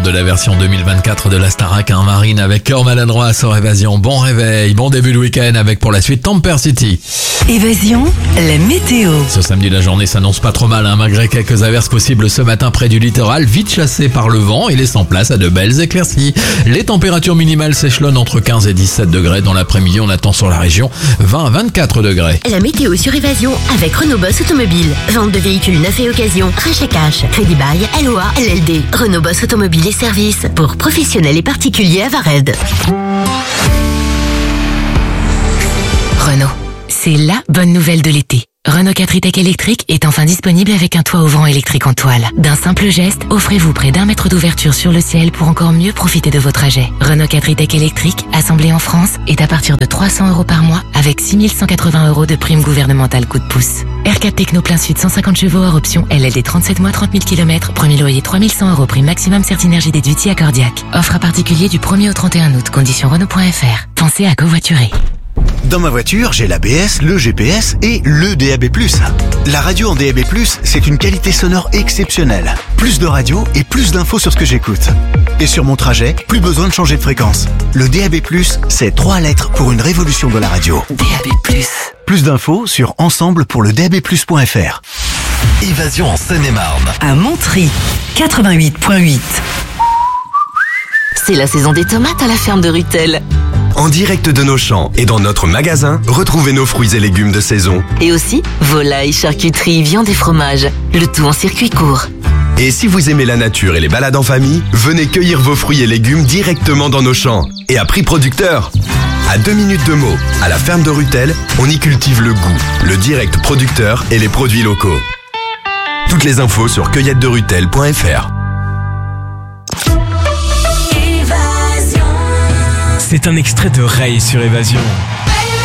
gagnante de la version 2024 de la Starac, Marine avec Cœur maladroit sur Évasion. Bon réveil, bon début de week-end avec pour la suite Temper City. Évasion, la météo. Ce samedi, la journée s'annonce pas trop mal, malgré quelques averses possibles ce matin près du littoral, vite chassées par le vent et laissant place à de belles éclaircies. Les températures minimales s'échelonnent entre 15 et 17 degrés. Dans l'après-midi, on attend sur la région 20 à 24 degrés. La météo sur Évasion avec Renault Boss Automobile. Vente de véhicules neufs et occasion, rachat cash, crédit bail, LOA, LLD. Renault Boss Automobile et services pour professionnels et particuliers à Vared. Renault, c'est la bonne nouvelle de l'été. Renault 4 e-Tech électrique est enfin disponible avec un toit ouvrant électrique en toile. D'un simple geste, offrez-vous près d'1 mètre d'ouverture sur le ciel pour encore mieux profiter de vos trajets. Renault 4 e-Tech électrique, assemblé en France, est à partir de 300 € par mois avec 6 180 € de prime gouvernementale coup de pouce. R4 Techno plein sud 150 chevaux hors option LLD 37 mois 30 000 km, premier loyer 3100 € prime maximum Certinergie déduit à Cordiac. Offre à particulier du 1er au 31 août, conditions Renault.fr. Pensez à covoiturer. Dans ma voiture, j'ai l'ABS, le GPS et le DAB+. La radio en DAB+, c'est une qualité sonore exceptionnelle. Plus de radio et plus d'infos sur ce que j'écoute. Et sur mon trajet, plus besoin de changer de fréquence. Le DAB+, c'est 3 lettres pour une révolution de la radio. DAB+. Plus d'infos sur ensemble-pour-le-DAB+.fr. Évasion en Seine-et-Marne. À Montry, 88.8. C'est la saison des tomates à la ferme de Ruttel. En direct de nos champs et dans notre magasin, retrouvez nos fruits et légumes de saison. Et aussi, volailles, charcuterie, viande et fromage. Le tout en circuit court. Et si vous aimez la nature et les balades en famille, venez cueillir vos fruits et légumes directement dans nos champs. Et à prix producteur. À 2 minutes de Meaux, à la ferme de Ruttel, on y cultive le goût, le direct producteur et les produits locaux. Toutes les infos sur cueilletederuttel.fr. C'est un extrait de Ray sur Évasion.